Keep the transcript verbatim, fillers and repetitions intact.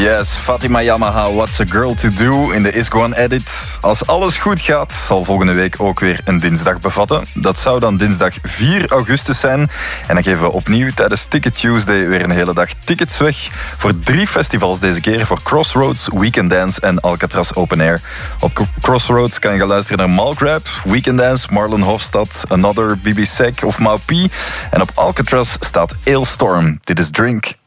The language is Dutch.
Yes, Fatima Yamaha, What's a Girl to Do in de Is One edit. Als alles goed gaat, zal volgende week ook weer een dinsdag bevatten. Dat zou dan dinsdag vier augustus zijn. En dan geven we opnieuw tijdens Ticket Tuesday weer een hele dag tickets weg. Voor drie festivals deze keer. Voor Crossroads, Weekend Dance en Alcatraz Open Air. Op Crossroads kan je gaan luisteren naar Malgrab, Weekend Dance, Marlon Hofstad, Another, B B Sec of Mau P. En op Alcatraz staat Ailstorm. Dit is Drink.